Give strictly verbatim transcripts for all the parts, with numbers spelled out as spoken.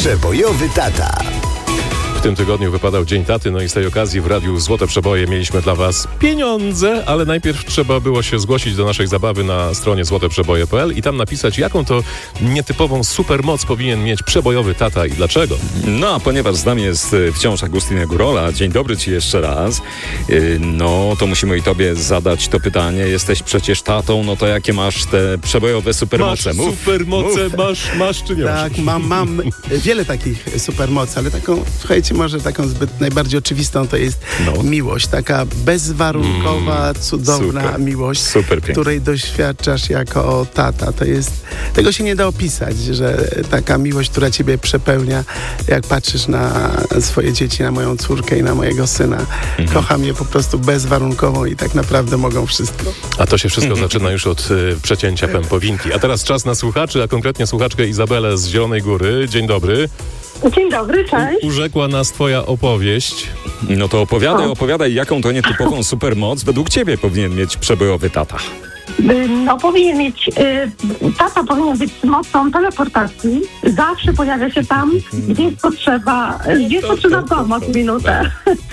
Przebojowy tata. W tym tygodniu wypadał Dzień Taty, no i z tej okazji w Radiu Złote Przeboje mieliśmy dla Was pieniądze, ale najpierw trzeba było się zgłosić do naszej zabawy na stronie złote przeboje kropka p l i tam napisać, jaką to nietypową supermoc powinien mieć przebojowy tata i dlaczego. No, a ponieważ z nami jest wciąż Agustin Gurola, dzień dobry Ci jeszcze raz, no to musimy i Tobie zadać to pytanie. Jesteś przecież tatą, no to jakie masz te przebojowe supermoce? Masz supermoce, Mów. masz, masz czy nie masz? Tak, mam, mam wiele takich supermocy, ale taką, słuchajcie, może taką zbyt najbardziej oczywistą to jest No. miłość. Taka bezwarunkowa, Mm, cudowna super, miłość, super pięknie. której doświadczasz jako tata. To jest, tego się nie da opisać, że taka miłość, która ciebie przepełnia, jak patrzysz na swoje dzieci, na moją córkę i na mojego syna. Mhm. Kocham je po prostu bezwarunkowo i tak naprawdę mogą wszystko. A to się wszystko zaczyna już od y, przecięcia pępowinki. A teraz czas na słuchaczy, a konkretnie słuchaczkę Izabelę z Zielonej Góry. Dzień dobry. Dzień dobry, cześć. Urzekła nas Twoja opowieść. No to opowiadaj, opowiadaj, jaką to nietypową supermoc według Ciebie powinien mieć przebojowy tata. Y, No powinien mieć, y, tata powinien być z mocą teleportacji. Zawsze pojawia się tam, gdzie jest potrzeba, gdzie jest potrzebna pomoc w minutę.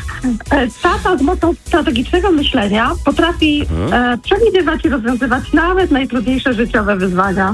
Tata z mocą strategicznego myślenia potrafi e, przewidywać i rozwiązywać nawet najtrudniejsze życiowe wyzwania.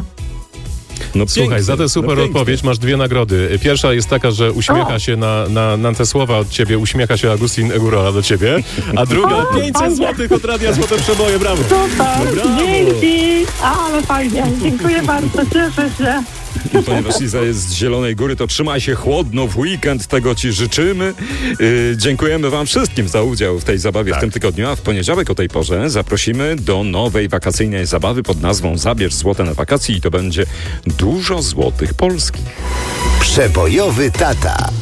No Słuchaj, pięknie, za tę super no pięknie. odpowiedź masz dwie nagrody. Pierwsza jest taka, że uśmiecha O. się na, na, na te słowa od ciebie, uśmiecha się Agustin Gurola do ciebie, a druga O, pięćset fajnie. złotych od Radia Złote Przeboje, brawo! Super, No brawo. dzięki, ale fajnie, dziękuję bardzo, cieszę się. Ponieważ Iza jest z Zielonej Góry, to trzymaj się chłodno w weekend, tego Ci życzymy. Yy, dziękujemy Wam wszystkim za udział w tej zabawie Tak. w tym tygodniu, a w poniedziałek o tej porze zaprosimy do nowej wakacyjnej zabawy pod nazwą Zabierz złote na wakacje i to będzie dużo złotych polskich. Przebojowy tata.